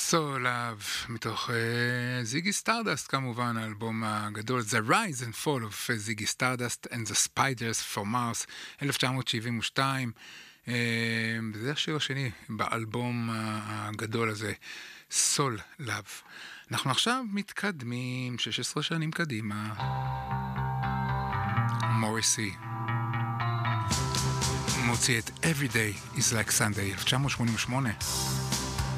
סולאב, מתוך זיגי סטארדסט כמובן, האלבום הגדול The Rise and Fall of זיגי סטארדסט and the Spiders from Mars, 1972. זה השיר השני באלבום הגדול הזה, סולאב. אנחנו עכשיו מתקדמים 16 שנים קדימה. מוריסי מוציא את Every Day is like Sunday, 1988.